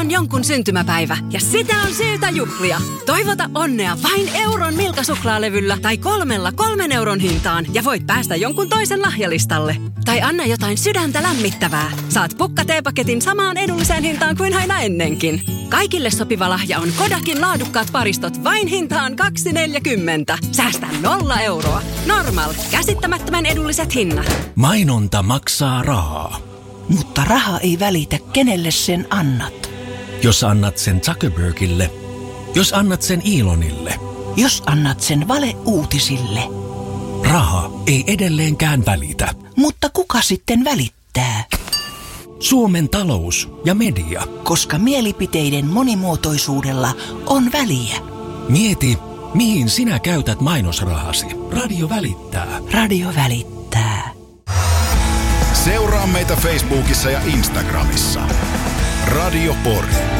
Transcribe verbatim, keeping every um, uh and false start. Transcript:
on jonkun syntymäpäivä ja sitä on syytä juhlia. Toivota onnea vain euron Milka-suklaalevyllä tai kolmella kolmen euron hintaan ja voit päästä jonkun toisen lahjalistalle. Tai anna jotain sydäntä lämmittävää. Saat pukka-teepaketin samaan edulliseen hintaan kuin aina ennenkin. Kaikille sopiva lahja on Kodakin laadukkaat paristot vain hintaan kaksi neljäkymmentä. Säästä nolla euroa. Normal. Käsittämättömän edulliset hinnat. Mainonta maksaa rahaa. Mutta raha ei välitä, kenelle sen annat. Jos annat sen Zuckerbergille, jos annat sen Elonille, jos annat sen valeuutisille. Raha ei edelleenkään välitä. Mutta kuka sitten välittää? Suomen talous ja media. Koska mielipiteiden monimuotoisuudella on väliä. Mieti, mihin sinä käytät mainosrahasi. Radio välittää. Radio välittää. Seuraa meitä Facebookissa ja Instagramissa. Radio Pori.